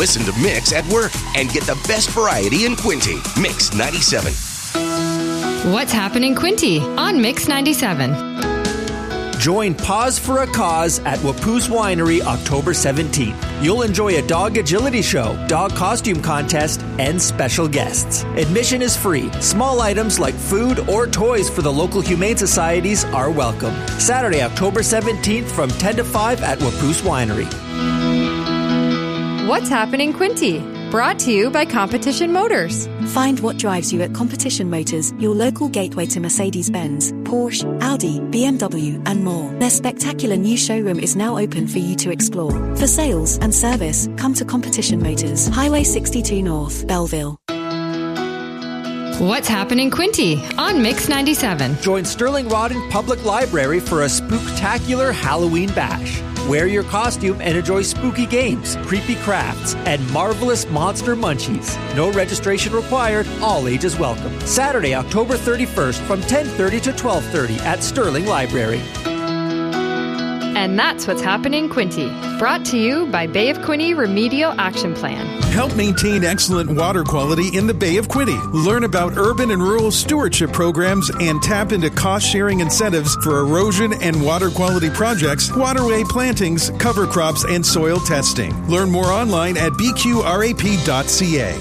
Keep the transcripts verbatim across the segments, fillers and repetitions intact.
Listen to Mix at work and get the best variety in Quinte. Mix ninety-seven. What's happening, Quinte on Mix ninety-seven? Join Pause for a Cause at Wapoose Winery October seventeenth. You'll enjoy a dog agility show, dog costume contest, and special guests. Admission is free. Small items like food or toys for the local humane societies are welcome. Saturday, October seventeenth from ten to five at Wapoose Winery. What's happening, Quinte? Brought to you by Competition Motors. Find what drives you at Competition Motors, your local gateway to Mercedes-Benz, Porsche, Audi, B M W, and more. Their spectacular new showroom is now open for you to explore. For sales and service, come to Competition Motors, Highway sixty-two North, Belleville. What's happening, Quinte on Mix ninety-seven? Join Sterling Rodden Public Library for a spooktacular Halloween bash. Wear your costume and enjoy spooky games, creepy crafts, and marvelous monster munchies. No registration required, all ages welcome. Saturday, October thirty-first from ten thirty to twelve thirty at Sterling Library. And that's what's happening, Quinte. Brought to you by Bay of Quinte Remedial Action Plan. Help maintain excellent water quality in the Bay of Quinte. Learn about urban and rural stewardship programs and tap into cost-sharing incentives for erosion and water quality projects, waterway plantings, cover crops, and soil testing. Learn more online at b q r a p dot c a.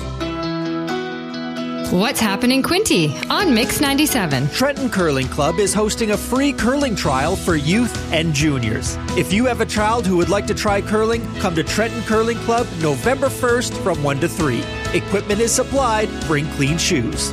What's happening, Quinte on Mix ninety-seven? Trenton Curling Club is hosting a free curling trial for youth and juniors. If you have a child who would like to try curling, come to Trenton Curling Club November first from one to three. Equipment is supplied. Bring clean shoes.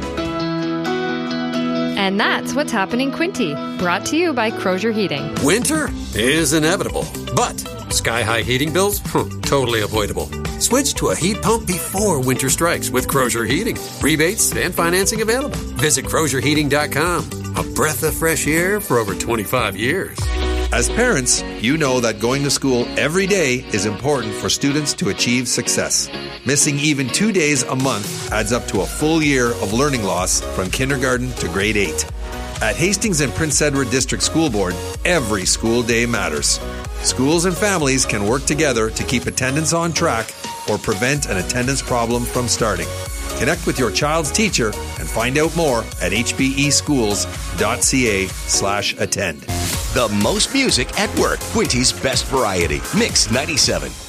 And that's what's happening, Quinte. Brought to you by Crozier Heating. Winter is inevitable, but sky-high heating bills? Totally avoidable. Switch to a heat pump before winter strikes with Crozier Heating. Rebates and financing available. Visit crozier heating dot com. A breath of fresh air for over twenty-five years. As parents, you know that going to school every day is important for students to achieve success. Missing even two days a month adds up to a full year of learning loss from kindergarten to grade eight. At Hastings and Prince Edward District School Board, every school day matters. Schools and families can work together to keep attendance on track or prevent an attendance problem from starting. Connect with your child's teacher and find out more at h b e schools dot c a slash attend. The most music at work. Quinte's best variety. Mix ninety-seven.